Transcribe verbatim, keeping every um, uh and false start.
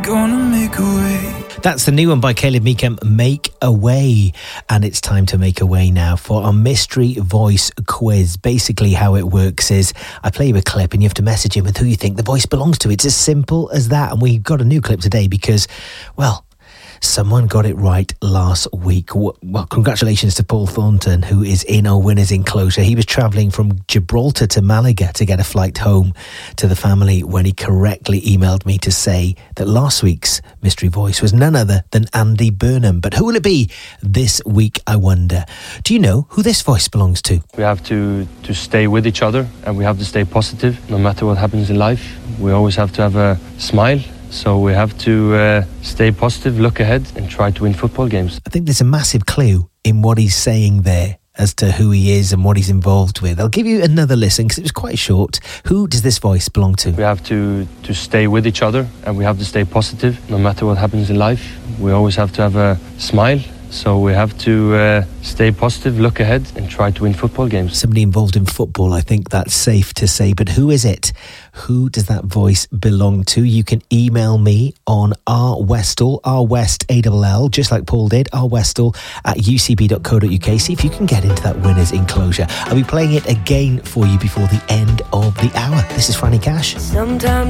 Gonna make a way. That's the new one by Caleb Meekham, Make a Way. And it's time to make a way now for our mystery voice quiz. Basically how it works is I play you a clip and you have to message in with who you think the voice belongs to. It's as simple as that. And we got a new clip today because, well, someone got it right last week. Well, congratulations to Paul Thornton, who is in our winner's enclosure. He was travelling from Gibraltar to Malaga to get a flight home to the family when he correctly emailed me to say that last week's mystery voice was none other than Andy Burnham. But who will it be this week, I wonder? Do you know who this voice belongs to? We have to, to stay with each other and we have to stay positive no matter what happens in life. We always have to have a smile. So we have to uh, stay positive, look ahead and try to win football games. I think there's a massive clue in what he's saying there as to who he is and what he's involved with. I'll give you another listen because it was quite short. Who does this voice belong to? We have to, to stay with each other and we have to stay positive no matter what happens in life. We always have to have a smile. So we have to uh, stay positive, look ahead and try to win football games. Somebody involved in football, I think that's safe to say. But who is it? Who does that voice belong to? You can email me on rwestall, R West A L L, just like Paul did, rwestall at u c b dot co dot u k. See if you can get into that winner's enclosure. I'll be playing it again for you before the end of the hour. This is Franny Cash. Sometimes